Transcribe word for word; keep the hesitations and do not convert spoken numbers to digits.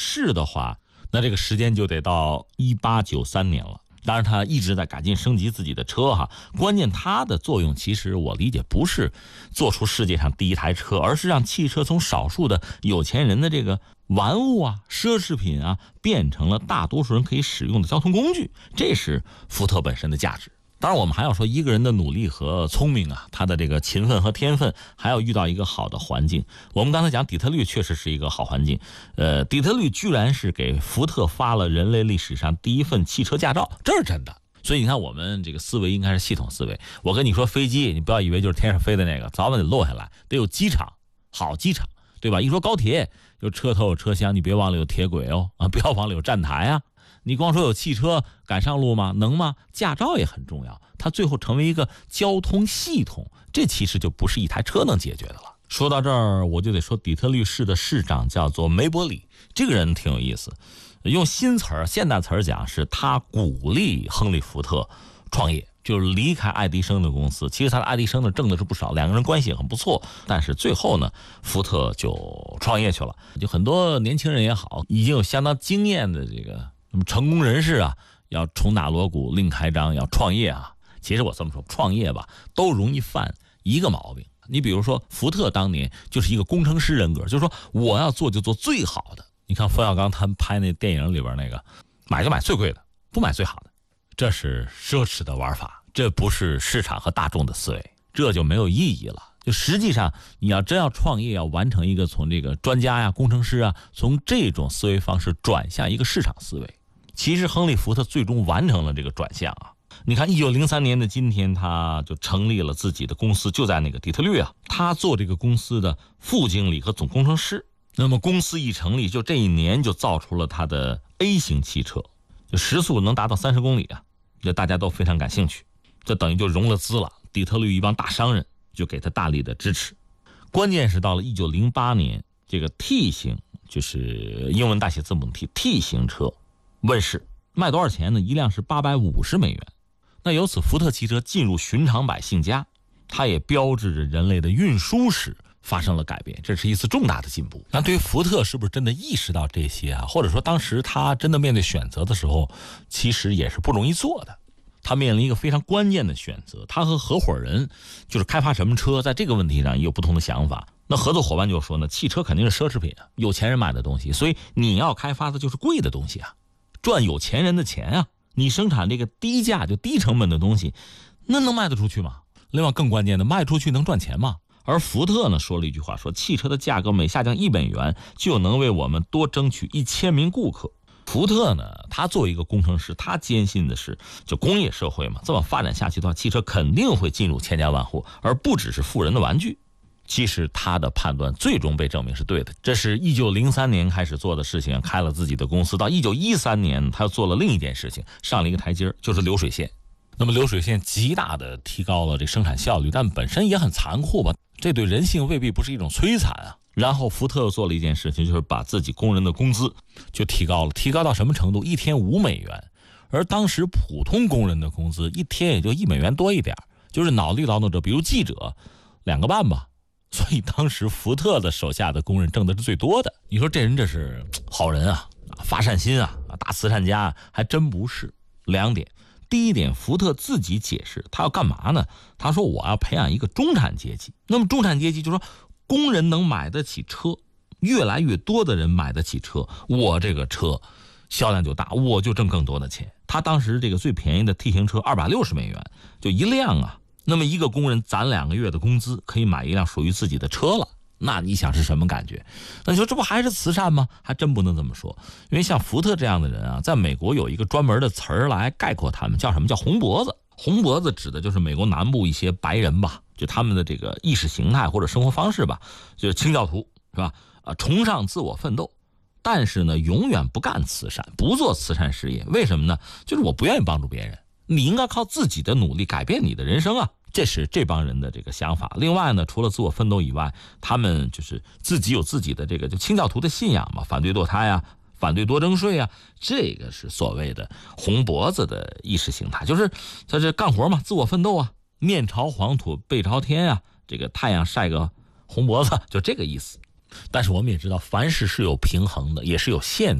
士的话，那这个时间就得到一八九三年了。当然他一直在改进升级自己的车哈，关键它的作用其实我理解不是做出世界上第一台车，而是让汽车从少数的有钱人的这个玩物啊、奢侈品啊，变成了大多数人可以使用的交通工具，这是福特本身的价值。当然我们还要说一个人的努力和聪明啊，他的这个勤奋和天分，还要遇到一个好的环境。我们刚才讲底特律确实是一个好环境，呃，底特律居然是给福特发了人类历史上第一份汽车驾照，这是真的。所以你看我们这个思维应该是系统思维，我跟你说飞机，你不要以为就是天上飞的那个，早晚得落下来，得有机场，好机场，对吧？一说高铁有车头有车厢，你别忘了有铁轨哦，啊，不要忘了有站台啊。你光说有汽车敢上路吗？能吗？驾照也很重要，它最后成为一个交通系统，这其实就不是一台车能解决的了。说到这儿，我就得说底特律市的市长叫做梅伯里，这个人挺有意思，用新词儿、现代词儿讲，是他鼓励亨利·福特创业，就是离开爱迪生的公司。其实他的爱迪生呢挣的是不少，两个人关系也很不错，但是最后呢，福特就创业去了。就很多年轻人也好，已经有相当经验的这个那么成功人士啊，要重打锣鼓另开张，要创业啊。其实我这么说，创业吧都容易犯一个毛病。你比如说福特当年就是一个工程师人格，就是说我要做就做最好的。你看冯小刚他们拍那电影里边那个，买就买最贵的，不买最好的，这是奢侈的玩法，这不是市场和大众的思维，这就没有意义了。就实际上你要真要创业，要完成一个从这个专家呀、工程师啊，从这种思维方式转向一个市场思维。其实亨利·福特最终完成了这个转向啊。你看一九零三年的今天，他就成立了自己的公司，就在那个底特律啊。他做这个公司的副经理和总工程师。那么公司一成立，就这一年就造出了他的 A 型汽车，就时速能达到三十公里啊，这大家都非常感兴趣，这等于就融了资了。底特律一帮大商人就给他大力的支持。关键是到了一九零八年，这个 T 型，就是英文大写字母 T T 型车问世，卖多少钱呢？一辆是八百五十美元。那由此福特汽车进入寻常百姓家，它也标志着人类的运输史发生了改变，这是一次重大的进步。那对于福特是不是真的意识到这些啊？或者说当时他真的面对选择的时候，其实也是不容易做的。他面临一个非常关键的选择，他和合伙人就是开发什么车，在这个问题上也有不同的想法。那合作伙伴就说呢，汽车肯定是奢侈品啊，有钱人买的东西，所以你要开发的就是贵的东西啊，赚有钱人的钱啊。你生产这个低价就低成本的东西，那能卖得出去吗？另外更关键的，卖出去能赚钱吗？而福特呢说了一句话，说汽车的价格每下降一美元，就能为我们多争取一千名顾客。福特呢，他作为一个工程师，他坚信的是，就工业社会嘛，这么发展下去的话，汽车肯定会进入千家万户，而不只是富人的玩具。其实他的判断最终被证明是对的。这是一九零三年开始做的事情，开了自己的公司。到一九一三年，他又做了另一件事情，上了一个台阶，就是流水线。那么流水线极大的提高了这生产效率，但本身也很残酷吧？这对人性未必不是一种摧残啊。然后福特又做了一件事情，就是把自己工人的工资就提高了，提高到什么程度？一天五美元，而当时普通工人的工资一天也就一美元多一点，就是脑力劳动者，比如记者，两个半吧。所以当时福特的手下的工人挣的是最多的。你说这人这是好人啊，发善心啊，大慈善家，还真不是。两点，第一点，福特自己解释他要干嘛呢？他说我要培养一个中产阶级。那么中产阶级就是说工人能买得起车，越来越多的人买得起车，我这个车销量就大，我就挣更多的钱。他当时这个最便宜的 T 型车二百六十美元就一辆啊。那么一个工人攒两个月的工资可以买一辆属于自己的车了，那你想是什么感觉？那你说这不还是慈善吗？还真不能这么说。因为像福特这样的人啊，在美国有一个专门的词儿来概括他们，叫什么？叫红脖子。红脖子指的就是美国南部一些白人吧，就他们的这个意识形态或者生活方式吧，就是清教徒，是吧？啊，崇尚自我奋斗，但是呢永远不干慈善，不做慈善事业。为什么呢？就是我不愿意帮助别人，你应该靠自己的努力改变你的人生啊。这是这帮人的这个想法。另外呢，除了自我奋斗以外，他们就是自己有自己的这个就清教徒的信仰嘛，反对堕胎啊，反对多征税啊，这个是所谓的红脖子的意识形态，就是在这干活嘛，自我奋斗啊，面朝黄土背朝天啊，这个太阳晒个红脖子，就这个意思。但是我们也知道，凡事是有平衡的，也是有限的。